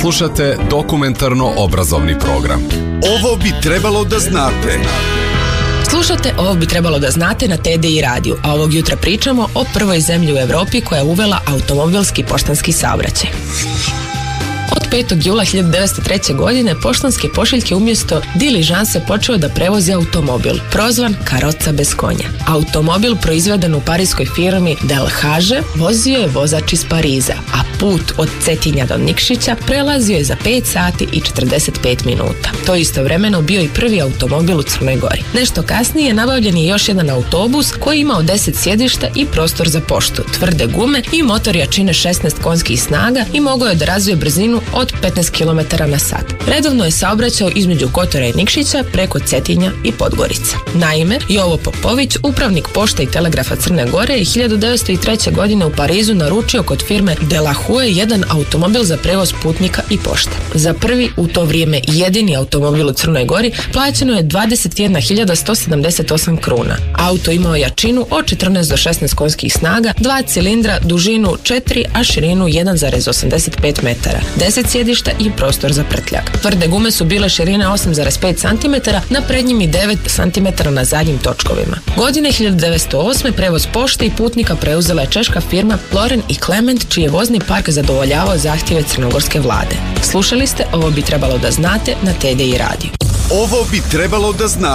Slušate dokumentarno-obrazovni program. Ovo bi trebalo da znate. Slušate Ovo bi trebalo da znate na TDI radiju, a ovog jutra pričamo o prvoj zemlji u Evropi koja je uvela automobilski poštanski saobraćaj. Od 5. jula 1903. godine poštanske pošiljke umjesto diližanse počeo da prevozi automobil, prozvan karoca bez konja. Automobil proizveden u parijskoj firmi Delhaize vozio je vozač iz Pariza, a put od Cetinja do Nikšića prelazio je za 5 sati i 45 minuta. To je istovremeno bio i prvi automobil u Crnoj Gori. Nešto kasnije nabavljen je još jedan autobus koji je imao 10 sjedišta i prostor za poštu, tvrde gume i motor jačine 16 konjskih snaga i mogao je da razvije brzinu od 15 km na sat. Redovno je saobraćao između Kotora i Nikšića preko Cetinja i Podgorica. Naime, Jovo Popović, upravnik pošte i telegrafa Crne Gore, je 1903. godine u Parizu naručio kod firme Delhaize jedan automobil za prevoz putnika i pošte. Za prvi, u to vrijeme jedini automobil u Crnoj Gori, plaćeno je 21.178 kruna. Auto imao jačinu od 14 do 16 konjskih snaga, 2 cilindra, dužinu 4, a širinu 1,85 metara, 10 sjedišta i prostor za prtljag. Tvrde gume su bile širine 8,5 cm na prednjim i 9 cm na zadnjim točkovima. Godine 1908. prevoz pošte i putnika preuzela je češka firma Loren i Clement, čiji je vozni park zadovoljavao zahtjeve crnogorske vlade. Slušali ste Ovo bi trebalo da znate na TDI radiju. Ovo bi trebalo da znate.